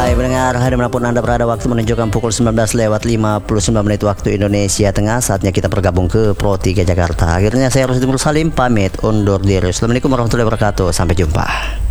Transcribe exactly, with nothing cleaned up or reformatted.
Hai pendengar, dimanapun Anda berada, waktu menunjukkan pukul sembilan belas lewat lima puluh sembilan menit waktu Indonesia Tengah. Saatnya kita bergabung ke Pro tiga Jakarta. Akhirnya saya Rusdi Salim pamit undur diri. Assalamualaikum warahmatullahi wabarakatuh. Sampai jumpa.